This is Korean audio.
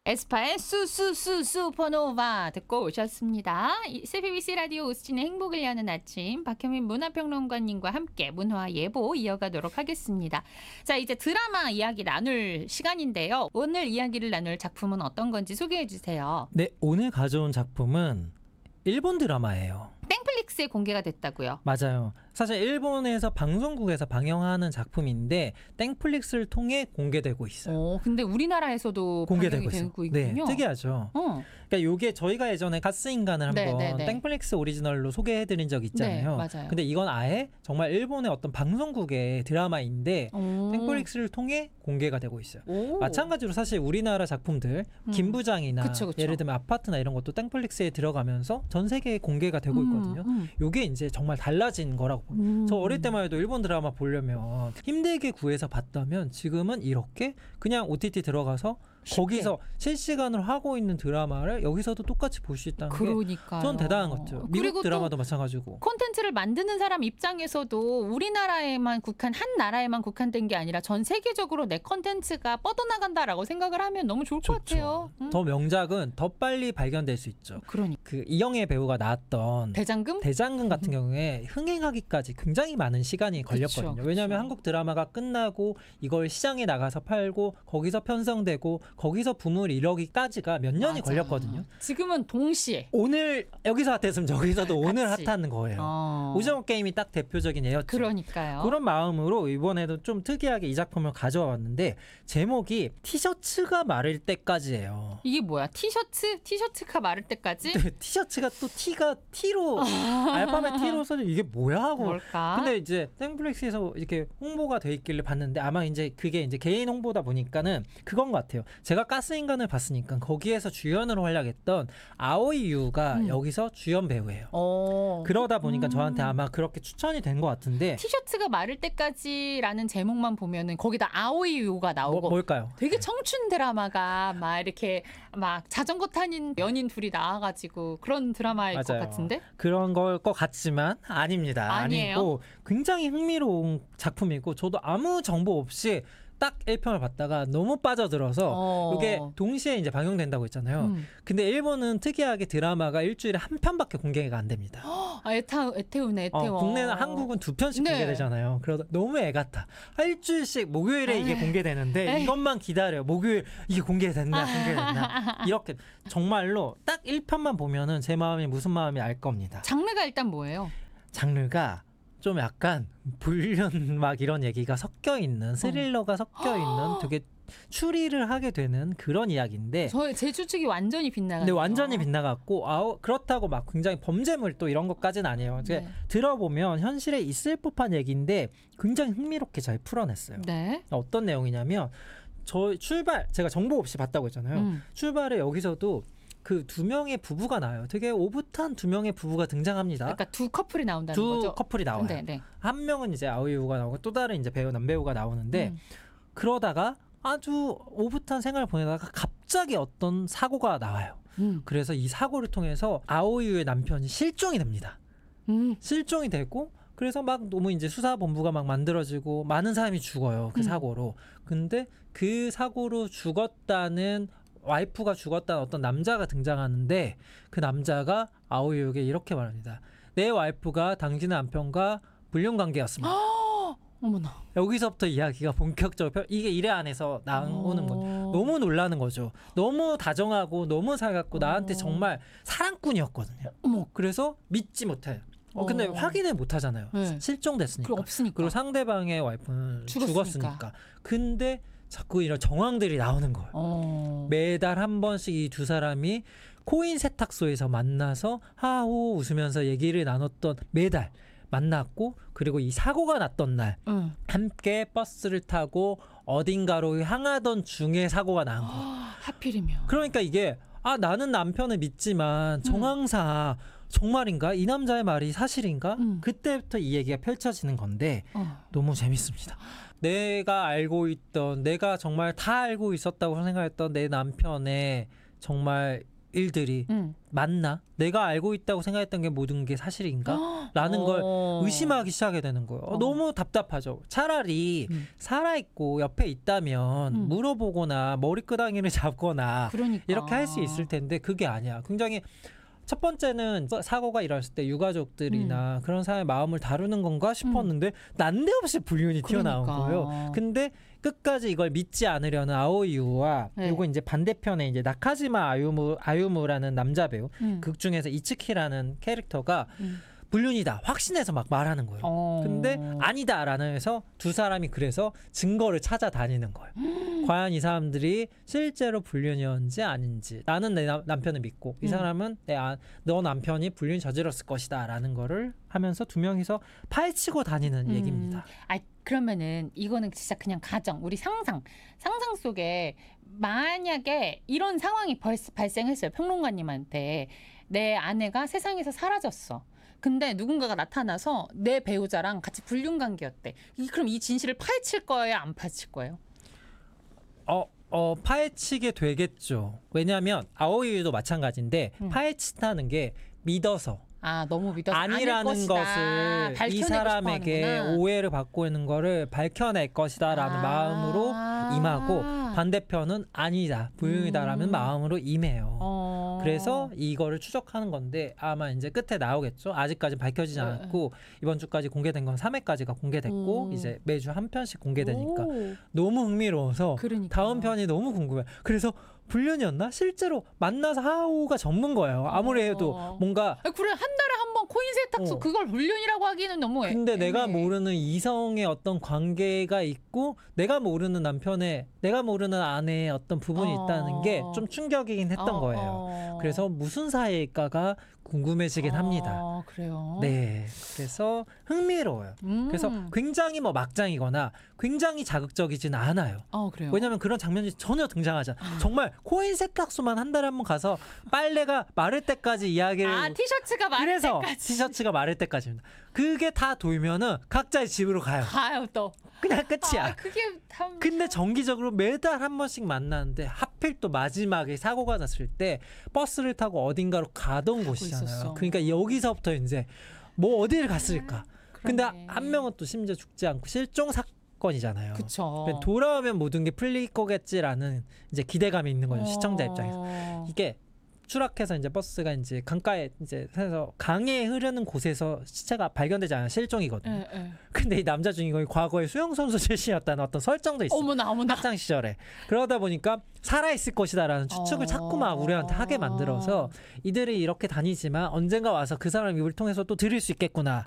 에스파의 수수수 슈퍼노바 듣고 오셨습니다. CBBC 라디오 우스진의 행복을 여는 아침, 박현민 문화평론가님과 함께 문화 예보 이어가도록 하겠습니다. 자, 이제 드라마 이야기 나눌 시간인데요. 오늘 이야기를 나눌 작품은 어떤 건지 소개해 주세요. 네, 오늘 가져온 작품은 일본 드라마예요. 땡플릭스에 공개가 됐다고요? 맞아요. 사실 일본에서 방송국에서 방영하는 작품인데 땡플릭스를 통해 공개되고 있어요. 근데 우리나라에서도 공개되고 방영이 있어요. 되고 있군요. 네, 특이하죠. 그러니까 요게 저희가 예전에 가스인간을 한번 땡플릭스 오리지널로 소개해드린 적 있잖아요. 네, 맞아요. 근데 이건 아예 정말 일본의 어떤 방송국의 드라마인데 땡플릭스를 통해 공개가 되고 있어요. 마찬가지로 사실 우리나라 작품들 김부장이나 그쵸. 예를 들면 아파트나 이런 것도 땡플릭스에 들어가면서 전 세계에 공개가 되고 있거든요. 요게 이제 정말 달라진 거라고 봅니다. 저 어릴 때만 해도 일본 드라마 보려면 힘들게 구해서 봤다면 지금은 이렇게 그냥 OTT 들어가서 쉽게. 거기서 실시간으로 하고 있는 드라마를 여기서도 똑같이 볼 수 있다는 게 전 대단한 것 같아요. 미국 드라마도 마찬가지고. 콘텐츠를 만드는 사람 입장에서도 우리나라에만 한 나라에만 국한된 게 아니라 전 세계적으로 내 콘텐츠가 뻗어나간다라고 생각을 하면 너무 좋을 것 같아요. 더 명작은 더 빨리 발견될 수 있죠. 그러니까. 그 이영애 배우가 나왔던 대장금 같은 경우에 흥행하기까지 굉장히 많은 시간이 걸렸거든요. 왜냐하면 한국 드라마가 끝나고 이걸 시장에 나가서 팔고 거기서 편성되고 거기서 붐을 이루기까지가 몇 년이 걸렸거든요. 지금은 동시에 오늘 여기서 핫했으면 저기서도 오늘 핫한 거예요. 오징어 게임이 딱 대표적인 예였죠. 그러니까요. 그런 마음으로 이번에도 좀 특이하게 이 작품을 가져와 왔는데 제목이 티셔츠가 마를 때까지예요. 이게 뭐야? 티셔츠가 마를 때까지? 네, 티셔츠가 또 T로 알파벳 T로 써져 이게 뭐야 하고. 뭘까? 근데 이제 땡플릭스에서 이렇게 홍보가 돼 있길래 봤는데 아마 이제 그게 이제 개인 홍보다 보니까는 그건 것 같아요. 제가 가스인간을 봤으니까 거기에서 주연으로 활약했던 아오이 유가 여기서 주연 배우예요. 그러다 보니까 저한테 아마 그렇게 추천이 된 것 같은데 티셔츠가 마를 때까지라는 제목만 보면은 거기다 아오이 유가 나오고 뭘까요? 되게 청춘 드라마가 막 이렇게 막 자전거 타는 연인 둘이 나와가지고 그런 드라마일 맞아요. 것 같은데? 그런 걸 것 같지만 아닙니다. 아니에요? 아니고 굉장히 흥미로운 작품이고 저도 아무 정보 없이 딱 1편을 봤다가 너무 빠져들어서 이게 동시에 이제 방영된다고 했잖아요. 근데 일본은 특이하게 드라마가 일주일에 한 편밖에 공개가 안 됩니다. 애태우네. 국내는 한국은 2편씩 공개되잖아요. 그러다 너무 애 같아. 일주일씩 목요일에 이게 공개되는데 이것만 기다려. 목요일 이게 공개됐나. 이렇게 정말로 딱 1편만 보면은 제 마음이 무슨 마음이 알 겁니다. 장르가 일단 뭐예요? 장르가 좀 약간 불륜 막 이런 얘기가 섞여 있는 스릴러가 섞여 있는 되게 추리를 하게 되는 그런 이야기인데 제 추측이 완전히 빗나가요. 네, 완전히 빗나갔고 그렇다고 막 굉장히 범죄물 또 이런 것까지는 아니에요. 이제 들어보면 현실에 있을 법한 얘기인데 굉장히 흥미롭게 잘 풀어냈어요. 네. 어떤 내용이냐면 제가 정보 없이 봤다고 했잖아요. 출발에 여기서도 그 두 명의 부부가 나와요. 되게 오붓한 두 명의 부부가 등장합니다. 그러니까 두 커플이 나온다는 거죠? 두 커플이 나와요. 네. 한 명은 이제 아오이유가 나오고 또 다른 이제 남배우가 나오는데 그러다가 아주 오붓한 생활을 보내다가 갑자기 어떤 사고가 나와요. 그래서 이 사고를 통해서 아오이유의 남편이 실종이 됩니다. 실종이 되고 그래서 막 너무 이제 수사본부가 막 만들어지고 많은 사람이 죽어요. 그 사고로. 근데 그 사고로 와이프가 죽었다는 어떤 남자가 등장하는데 그 남자가 아오이유에게 이렇게 말합니다. 내 와이프가 당신의 남편과 불륜관계였습니다. 어머나. 여기서부터 이야기가 본격적으로 이게 일회 안에서 나오는 거죠. 너무 놀라는 거죠. 너무 다정하고 너무 살갑고 나한테 정말 사랑꾼이었거든요. 그래서 믿지 못해요. 근데 확인을 못 하잖아요. 실종됐으니까. 없으니까. 그리고 상대방의 와이프는 죽었으니까. 근데 자꾸 이런 정황들이 나오는 거예요. 매달 한 번씩 이 두 사람이 코인 세탁소에서 만나서 하호 웃으면서 얘기를 나눴던 매달 만났고 그리고 이 사고가 났던 날 함께 버스를 타고 어딘가로 향하던 중에 사고가 난 거예요. 하필이면. 그러니까 이게 나는 남편을 믿지만 정황상 정말인가? 이 남자의 말이 사실인가? 그때부터 이 얘기가 펼쳐지는 건데 너무 재밌습니다. 내가 정말 다 알고 있었다고 생각했던 내 남편의 정말 일들이 맞나? 내가 알고 있다고 생각했던 게 모든 게 사실인가? 라는 걸 의심하기 시작하게 되는 거예요. 너무 답답하죠. 차라리 살아있고 옆에 있다면 물어보거나 머리끄덩이를 잡거나 그러니까. 이렇게 할 수 있을 텐데 그게 아니야. 굉장히 첫 번째는 사고가 일어났을 때 유가족들이나 그런 사람의 마음을 다루는 건가 싶었는데 난데없이 불륜이 튀어나온 거예요. 근데 끝까지 이걸 믿지 않으려는 아오이유와 요거 이제 반대편에 이제 나카지마 아유무라는 남자 배우 극 중에서 이츠키라는 캐릭터가 불륜이다 확신해서 막 말하는 거예요. 근데 아니다라는 해서 두 사람이 그래서 증거를 찾아다니는 거예요. 과연 이 사람들이 실제로 불륜이었는지 아닌지. 나는 내 남편을 믿고 이 사람은 너 남편이 불륜 저질렀을 것이다 라는 거를 하면서 두 명이서 파헤치고 다니는 얘기입니다. 그러면은 이거는 진짜 그냥 가정, 우리 상상 속에 만약에 이런 상황이 발생했어요. 평론가님한테 내 아내가 세상에서 사라졌어. 근데 누군가가 나타나서 내 배우자랑 같이 불륜 관계였대. 그럼 이 진실을 파헤칠 거예요? 안 파헤칠 거예요? 파헤치게 되겠죠. 왜냐하면 아오이유도 마찬가지인데 파헤친다는 게 믿어서 너무 믿어서 아니라는 것을 이 사람에게 오해를 받고 있는 거를 밝혀낼 것이다라는 마음으로 임하고 반대편은 아니다, 불륜이다라는 마음으로 임해요. 그래서 이거를 추적하는 건데 아마 이제 끝에 나오겠죠. 아직까지 밝혀지지 않았고 이번 주까지 공개된 건 3회까지가 공개됐고 이제 매주 한 편씩 공개되니까 너무 흥미로워서 다음 편이 너무 궁금해요. 그래서 불륜이었나? 실제로 만나서 하오가 전문 거예요. 아무래도 뭔가 그래 한 달에 한 번 코인 세탁소 그걸 불륜이라고 하기는 너무 근데 내가 모르는 이성의 어떤 관계가 있고 내가 모르는 내가 모르는 아내의 어떤 부분이 있다는 게 좀 충격이긴 했던 거예요. 그래서 무슨 사이일까가 궁금해지긴 합니다. 그래요? 네. 그래서 흥미로워요. 그래서 굉장히 막장이거나 굉장히 자극적이진 않아요. 그래요? 왜냐하면 그런 장면이 전혀 등장하지 않아요. 정말 코인 세탁소만 한 달에 한 번 가서 빨래가 마를 때까지 이야기를 티셔츠가 마를 그래서 때까지 티셔츠가 마를 때까지입니다. 그게 다 도이면은 각자의 집으로 가요. 또 그냥 끝이야. 그게 근데 정기적으로 매달 한 번씩 만나는데 하필 또 마지막에 사고가 났을 때 버스를 타고 어딘가로 가던 곳이잖아요. 그러니까 여기서부터 이제 뭐 어디를 갔을까. 근데 한 명은 또 심지어 죽지 않고 실종 사건이잖아요. 그쵸. 돌아오면 모든 게 풀릴 거겠지라는 이제 기대감이 있는 거죠. 시청자 입장에서. 이게 추락해서 이제 버스가 이제 강가에 이제 해서 강에 흐르는 곳에서 시체가 발견되지 않아 실종이거든요. 근데 이 남자 주인공이 과거에 수영선수 출신이었다는 어떤 설정도 있어요. 어머나. 학창 시절에. 그러다 보니까 살아있을 것이다라는 추측을 자꾸 막 우리한테 하게 만들어서 이들이 이렇게 다니지만 언젠가 와서 그 사람 입을 통해서 또 들을 수 있겠구나